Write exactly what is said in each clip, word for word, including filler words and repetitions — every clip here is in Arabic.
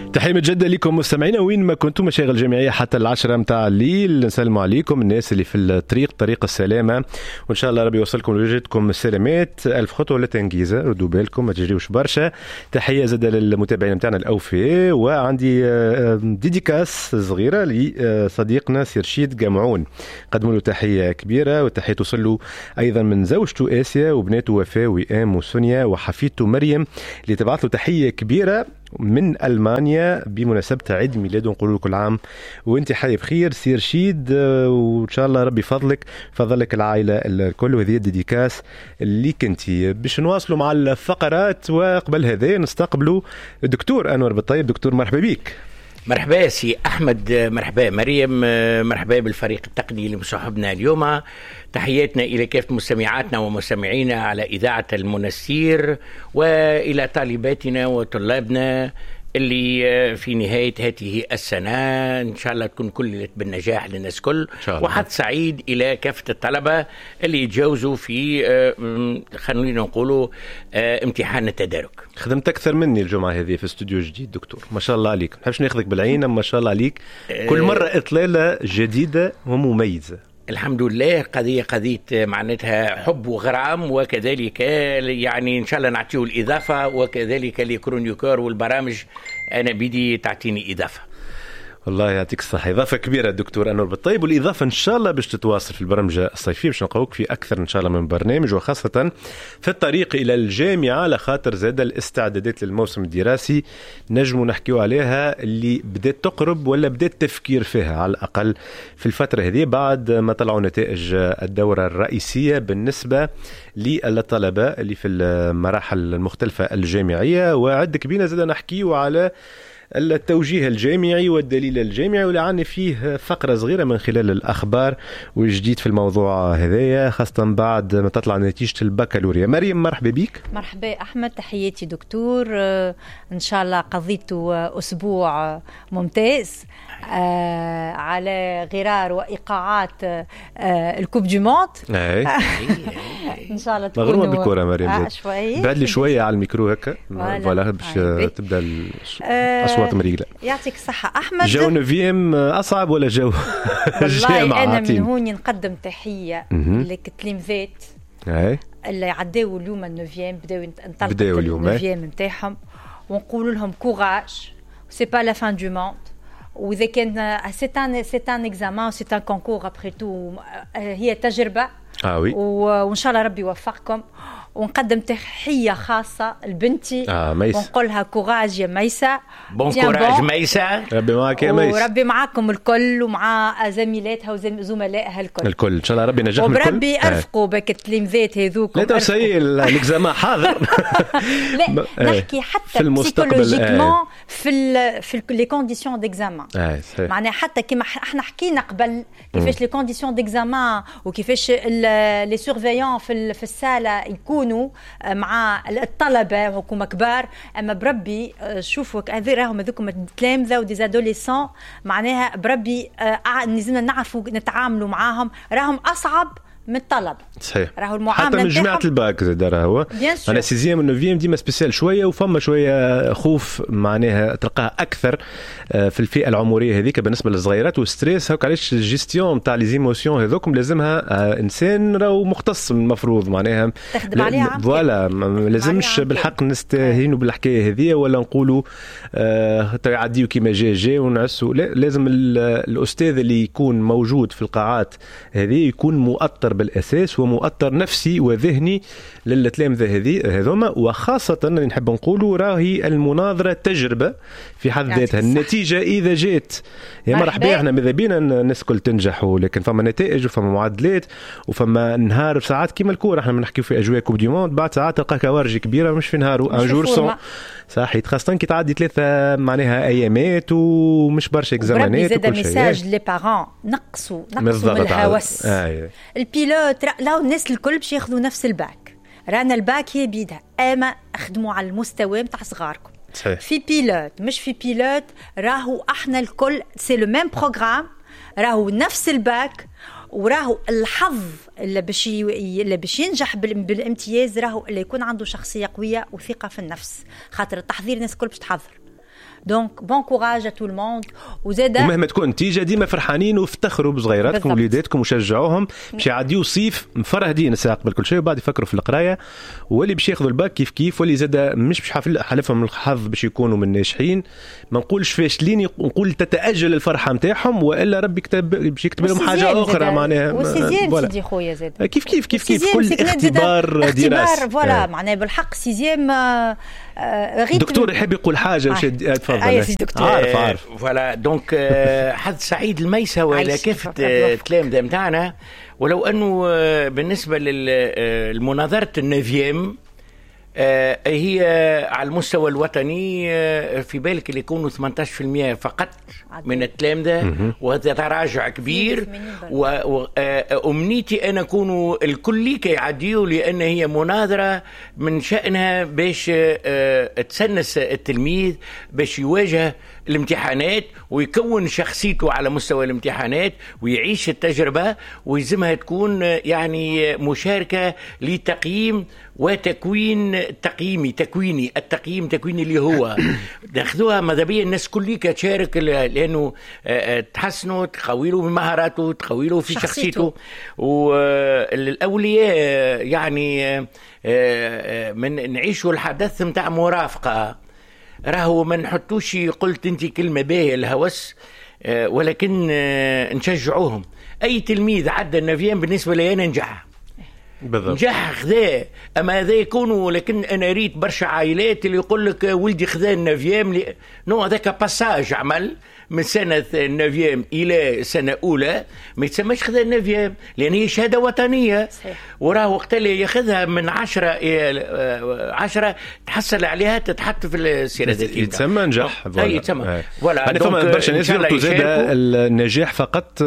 تحية متجدة لكم مستمعينا وين ما كنتم، مشاغل جمعية حتى العشرة متاع الليل. نسلم عليكم الناس اللي في الطريق طريق السلامة، وإن شاء الله ربي يوصلكم ويوجدكم السلامات. ألف خطوة لا تنجيزة، ردوا بالكم ما تجريوش برشا. تحية زادة للمتابعين متاعنا الأوفياء، وعندي ديديكاس صغيرة لصديقنا سي رشيد جمعون، قدموا له تحية كبيرة، وتحية توصل له أيضا من زوجته آسيا وبناته وفاء وإيام وسونيا وحفيدته مريم اللي تبعث له تحية كبيرة من ألمانيا بمناسبة عيد ميلاده. نقول له كل عام وانت حي بخير سي رشيد، وإن شاء الله ربي فضلك فضلك العائلة الكل. وهذه الديديكاس اللي كنتي باش نواصلوا مع الفقرات، وقبل هذا نستقبلوا الدكتور أنور بالطيب. دكتور مرحبا بك. مرحبا سي أحمد، مرحبا مريم، مرحبا بالفريق التقني اللي مصاحبنا اليوم. تحياتنا إلى كافة مستمعاتنا ومستمعينا على إذاعة المنستير، وإلى طالباتنا وطلابنا اللي في نهاية هذه السنة إن شاء الله تكون كل بالنجاح للناس كل، وحظ سعيد إلى كافة الطلبة اللي يتجاوزوا في خلينا نقولوا امتحان التدارك. خدمت أكثر مني الجمعة هذه في استوديو جديد دكتور، ما شاء الله عليك. نحبش ناخذك بالعين، ما شاء الله عليك كل مرة إطلالة جديدة ومميزة. الحمد لله، قضية قضية معناتها حب وغرام، وكذلك يعني إن شاء الله نعطيه الإضافة، وكذلك الكرونيكور والبرامج أنا بدي تعطيني إضافة. والله يعطيك الصحة، إضافة كبيرة الدكتور أنور بالطيب، والإضافة إن شاء الله باش تتواصل في البرمجة الصيفية، باش نلقاوك في أكثر إن شاء الله من برنامج، وخاصة في الطريق إلى الجامعة لخاطر زاد الاستعدادات للموسم الدراسي نجموا نحكيو عليها اللي بدأت تقرب ولا بدأت تفكير فيها على الأقل في الفترة هذه بعد ما طلعوا نتائج الدورة الرئيسية بالنسبة للطلبة اللي في المراحل المختلفة الجامعية. وعندك بينا زاد نحكيو على التوجيه الجامعي والدليل الجامعي، ولعن فيه فقرة صغيرة من خلال الأخبار وجديد في الموضوع هذايا، خاصة بعد ما تطلع نتيجة البكالوريا. مريم مرحبا بك. مرحبا أحمد، تحياتي دكتور. إن شاء الله قضيته أسبوع ممتاز آه على غرار وإيقاعات آه الكوب دي موند. إن شاء الله تكونوا مغرومة بالكرة مريم. آه شوي بعد لي شوية على الميكرو هكا فوالا باش تبدأ الأصوات مريقلة. يعطيك الصحة أحمد. جو نوفيام أصعب ولا جو والله أنا من هوني نقدم تحية للتلامذات اللي عداو اليوم النوفيام، بداو ينطلقوا النوفيام نتاعهم، ونقول لهم كوراج، سي با لا فان دو موند. وإذا كان سيتان سيتان إكزامان سيتان كونكور أبخي تو، هي تجربة. آه وي. وإن شاء الله ربي يوفقكم. ونقدم تحية خاصة لبنتي آه ونقولها كوراج يا ميسا. بون كوراج ميسا، ربي معك يا ميسا، وربي معكم الكل ومع زميلاتها وزملائها الكل الكل ان شاء الله ربي نجحهم الكل. وربي ارفقوا بك التلامذات هذوكم. لا توسعي الاكزامان حاضر. لا نحكي حتى بسيكولوجيكمون في ال في لي كونديسيون ديكزامان. معناها حتى كما احنا حكينا قبل كيفاش لي كونديسيون ديكزامان وكيفاش لي سورفيون في في الساله يكونوا مع الطلبه وهكما كبار، اما بربي شوفوا هذي راهم هذوكم التلامذه وديزادوليسون، معناها بربي نزلنا نعرفوا نتعاملوا معاهم، راهم اصعب من الطلب. صحيح. راهو المعامله حتى من جماعه الباك زاد راهو انا سيزيام ونوفيام ديما سبيسيال شويه، وفما شويه خوف معناها تلقاها اكثر في الفئه العمريه هذيك بالنسبه للصغيرات وستريس هاك. علاش الجيستيون نتاع لي زيموسيون هذوكم لازمها انسان راهو مختص المفروض معناها تخدم عليها فوالا، ما لازمش بالحق نستهينوا بالحكايه هذه ولا نقولوا آه يعديوا كيما جا جا ونعسوا. لا، لازم الاستاذ اللي يكون موجود في القاعات هذه يكون مؤطر بالاساس ومؤطر نفسي وذهني للتلامذه هذه هذوما. وخاصه نحب نقولوا راهي المناظره تجربه في حد ذاتها. النتيجه اذا جات يا مرحبا، احنا ماذا بينا الناس كل تنجحوا، لكن فما نتائج وفما معدلات وفما نهار ساعات كيما الكوره احنا بنحكيو في اجواء كوب دي موند، بعد ساعات تلقى كوارج كبيره مش في نهار ان جور سون صحيح، خاصه كي تعدي ثلاثه معناها ايامات ومش برشا اكزامانات وكل شيء. ميساج لي بارون نقصوا نقصوا من الهوس. آه. البيلوت لا الناس الكل باش ياخذوا نفس الباك، رانا الباك هي بيدها، اما اخدموا على المستوى نتاع صغاركم. صحيح. في بيلوت مش في بيلوت، راهو احنا الكل سي لو ميم بروغرام، راهو نفس الباك، وراهو الحظ اللي باش اللي باش ينجح بالامتياز راهو اللي يكون عنده شخصيه قويه وثقه في النفس، خاطر التحضير الناس الكل باش تحضر، دونك بون كوراج ا تو الموند. وزاد ومهما تكون نتيجه ديما فرحانين وافتخروا بصغيراتكم ووليداتكم وشجعوهم باش يعديوا صيف مفرهدين الساق بالكل شيء، وبعد يفكروا في القرايه، واللي باش ياخذوا الباك كيف كيف، واللي زاد مش باش حلفهم الحظ باش يكونوا من ناجحين. ما نقولش فاشلين، نقول تتاجل الفرحه نتاعهم، والا ربي كتب باش يكتب لهم حاجه اخرى معناها. وسيزيام سيدي خويا زاد كيف كيف كيف كيف كل اختبار دراسي فوالا معناها بالحق سيزيام. دكتور يحب يقول حاجه واش تفضل. عارف عارف فوالا دونك حظ سعيد الميسه ولا كيف التلامذه نتاعنا. ولو انه بالنسبه للمناظره النافيام هي على المستوى الوطني في بالك اللي يكونوا ثمانية عشر بالمئة فقط من التلامذة، وهذا تراجع كبير. وأمنيتي أنا أكونوا الكل كيعديوا، لأن هي مناظرة من شأنها باش تسنس التلميذ باش يواجه الامتحانات ويكون شخصيته على مستوى الامتحانات ويعيش التجربة، ويلزمها تكون يعني مشاركة لتقييم وتكوين تقييمي تكويني التقييم تكويني اللي هو ناخذوها ماذا بيا الناس كلها تشارك، لأنه تحسنوا تقويله بمهاراته تقويله في شخصيته. والأولياء يعني من نعيشوا الحدث متاع مرافقة، راهو ما نحطوش قلت انت كلمة باهية الهوس، ولكن نشجعوهم. أي تلميذ عدى النافيان بالنسبة لي أنا نجح بالضبط. نجح خذاه. اما هذا يكونوا، لكن انا ريت برشا عائلات اللي يقول لك ولدي خذا النافيام لي... نو هذاك باساج عمل من سنة النافيام إلى سنة أولى، ما يتسمىش خذا النافيام لأن هي شهادة وطنية. وراه وقت اللي ياخذها من عشرة إلى عشرة تحصل عليها تتحط في السيرة الذاتية يتسمى نجاح. أي يتسمى ولا أنا فما برشا ناس يربطوا زاد النجاح فقط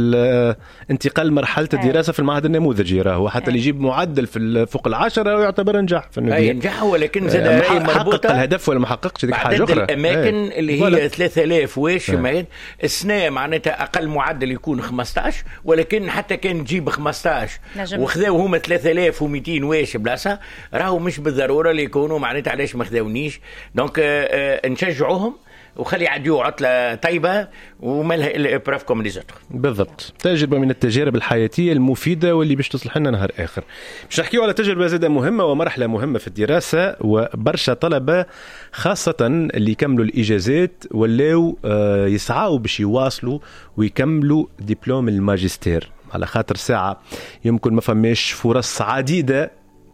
انتقال مرحلة الدراسة في المعهد النموذجي، راهو حتى اللي يجيب معدل في فوق العشرة ويعتبر نجاح في النافيام. أي نجح، ولكن زاد محقق الهدف ولا ما حققش ديك حاجة أخرى. الأماكن اللي هي ثلاثة آلاف واش السنة معناتها أقل معدل يكون خمسة عشر، ولكن حتى كان تجيب خمسة عشر وخذاو هما ثلاثة آلاف ومئتين واش بلاصة، راهو مش بالضرورة اللي يكونوا معناتها علاش ما خذاونيش. دونك آه آه نشجعوهم وخلي يعديوا عطلة طيبة ومالها إلا إبراف كوم لي زوتر. بالضبط، تجربة من التجارب الحياتية المفيدة واللي باش تصلح لنا نهار آخر. باش نحكيو على تجربة زادة مهمة ومرحلة مهمة في الدراسة، وبرشا طلبة خاصة اللي يكملوا الإجازات ولاو يسعوا باش يواصلوا ويكملوا دبلوم الماجستير، على خاطر ساعة يمكن ما فماش فرص عديدة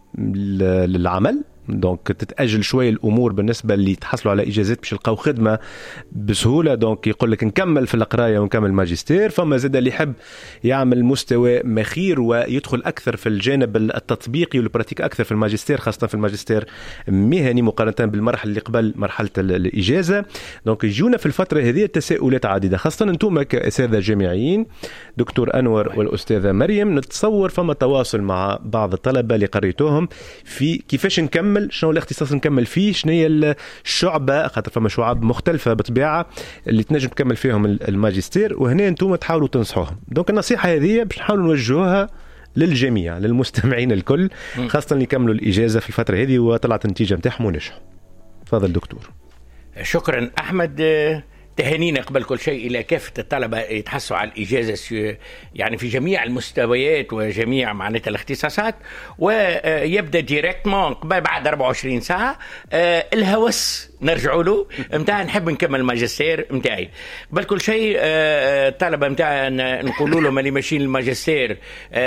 للعمل، دونك تتأجل شوية الأمور بالنسبة اللي تحصلوا على إجازات باش يلقاو خدمة بسهولة. دونك يقول لك نكمل في القراية ونكمل ماجستير. فما زاد اللي يحب يعمل مستوى مخير ويدخل أكثر في الجانب التطبيقي والبراتيك أكثر في الماجستير، خاصة في الماجستير مهني مقارنة بالمرحلة اللي قبل مرحلة الإجازة. دونك يجونا في الفترة هذه التساؤلات عديدة، خاصة أنتم كأساتذة جامعيين دكتور أنور والأستاذة مريم. نتصور فما تواصل مع بعض الطلبة اللي قريتوهم في كيفاش نكمل، شنو الاختصاص نكمل فيه، شنو هي الشعبة، خاطر فما شعب مختلفة بطبيعة اللي تنجم تكمل فيهم الماجستير، وهنا انتم تحاولوا تنصحوهم. دونك النصيحة هذه باش نحاولوا نوجهوها للجميع للمستمعين الكل، خاصة اللي يكملوا الإجازة في الفترة هذه وطلعت النتيجة متاعهم ونجحوا. تفضل دكتور. شكرا أحمد. تهانينا قبل كل شيء إلى كافة الطلبة يتحصلوا على الإجازة يعني في جميع المستويات وجميع معناتها الاختصاصات، ويبدأ ديريكتمون قبل بعد أربعة وعشرين ساعة الهوس نرجعوا له متاع نحب نكمل الماجستير متاعي. قبل كل شيء الطلبة متاع نقولوا لهم اللي ماشيين الماجستير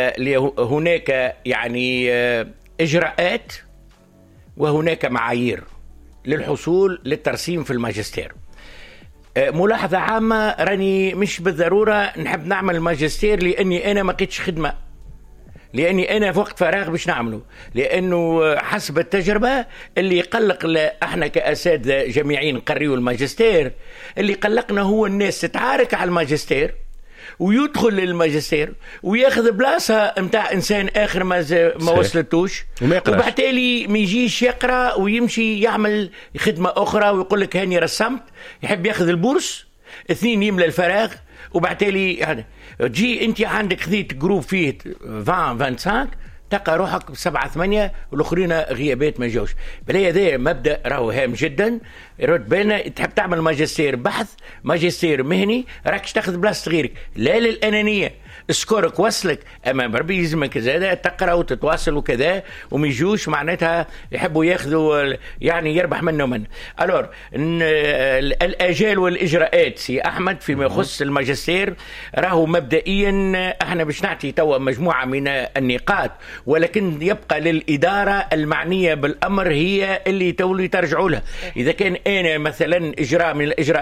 هناك يعني إجراءات وهناك معايير للحصول للترسيم في الماجستير. ملاحظة عامة، راني مش بالضرورة نحب نعمل الماجستير لأني أنا ما قيتش خدمة، لأني أنا في وقت فراغ باش نعمله، لأنه حسب التجربة اللي يقلق احنا كأساتذة جامعيين نقريوا الماجستير، اللي قلقنا هو الناس تتعارك على الماجستير ويدخل للماجستير وياخذ بلاصة متاع إنسان آخر ما, ما وصلتوش، وبعتالي ما يجيش يقرأ ويمشي يعمل خدمة أخرى ويقول لك هاني رسمت، يحب ياخذ البورس، اثنين يملى الفراغ، وبعتالي يعني جي أنت عندك خذيت جروب فيه عشرين خمسة وعشرين تلقى روحك بسبعة ثمانية والاخرين غيابات ما جوش. بلا هذا مبدا راهو هام جدا. رد بالنا تحب تعمل ماجستير بحث ماجستير مهني راكش تاخذ بلاصه غيرك، لا للانانيه. سكورك وصلك امام ربي يلزمك كذا تقرا وتتواصل وكذا، وما يجوش معناتها يحبوا ياخذوا يعني يربح منه من. الور الاجال والاجراءات سي احمد فيما يخص الماجستير راهو مبدئيا احنا باش نعطي توا مجموعه من النقاط، ولكن يبقى للاداره المعنيه بالامر هي اللي تولي ترجعوا لها. اذا كان انا مثلا اجراء من الاجراءات